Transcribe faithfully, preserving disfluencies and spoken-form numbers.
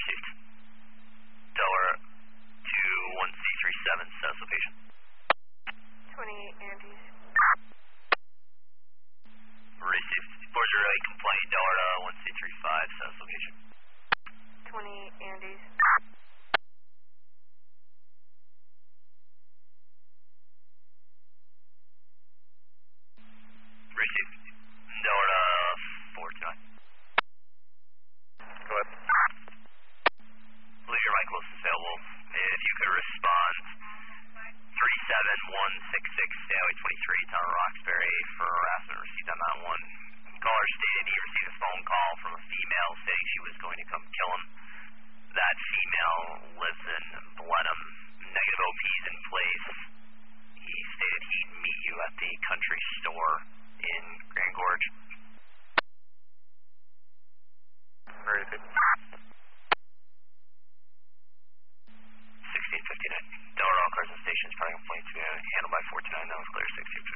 Received. Delaware two one C three seven, status location. twenty-eight Andes. Received. four zero eight complaint, Delaware one C three five, status location. twenty-eight Andes. Received. Delaware four two nine. Go ahead. Leave your mic close to Sail Wolf. If you could respond, three seven one six six, Stanley twenty-three, Town Roxbury, for harassment received on that one. Caller stated he received a phone call from a female saying she was going to come kill him. That female lives in Blenheim. Negative O Ps in place. He stated he'd meet you at the country store in Grand Gorge. Ready to sixteen fifty-nine. Delaware all cars and stations, probably complaint to be handled by four two nine. That was clear. sixteen fifty-nine.